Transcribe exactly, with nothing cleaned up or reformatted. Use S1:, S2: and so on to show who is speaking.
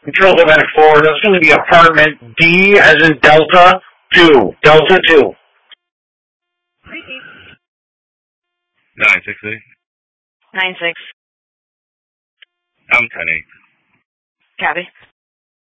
S1: Control Quebec four, that's going to be apartment D as in Delta two. Delta two.
S2: nine six eight.
S3: nine six.
S2: I'm ten eight.
S3: Copy.